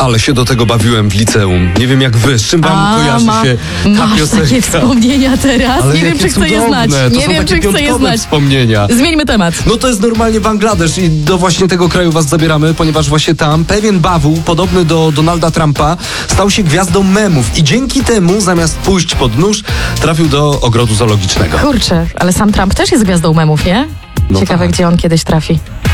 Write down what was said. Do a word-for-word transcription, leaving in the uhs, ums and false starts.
Ale się do tego bawiłem w liceum. Nie wiem jak wy, z czym wam A, kojarzy ma, się ta masz piosenka? takie wspomnienia teraz. Ale nie wiem, jakie czy chcę je znać. cudowne. To Nie są wiem, takie czy chcę je piątkowe znać. wspomnienia. Zmieńmy temat. No to jest normalnie Bangladesz i do właśnie tego kraju was zabieramy, ponieważ właśnie tam pewien bawół, podobny do Donalda Trumpa, stał się gwiazdą memów i dzięki temu, zamiast pójść pod nóż, trafił do ogrodu zoologicznego. Kurczę, ale sam Trump też jest gwiazdą memów, nie? No Ciekawe, tak. gdzie on kiedyś trafi.